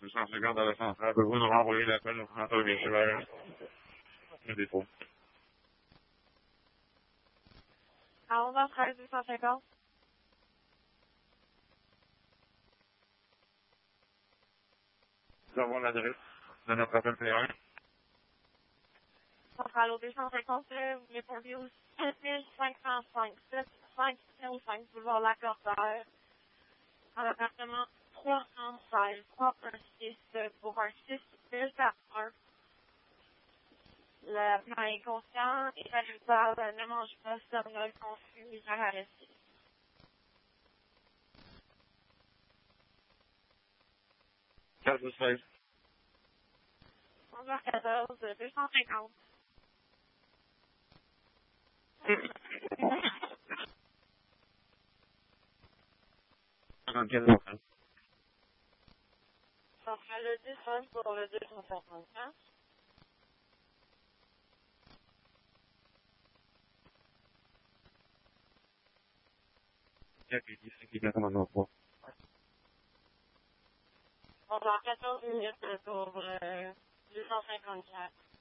250 à la centrale. Pouvez-vous nous renvoyer l'appel au 30 véhicule le dépôt? À 11h13, 250. Nous avons l'adresse de notre appel P1. Centrale au 250, vous répondez au 7505 7505 boulevard Lacordaire, à l'appartement 316 316 pour un 6 Delta 1. Le plan est conscient et salutaire, ne mange pas, somnol, confus, misère à rester. 416. 11h14, 250. Centrale le 10 pour le 254. Capiti, c'est qui vient commandement 3. 11h14 minutes pour 254.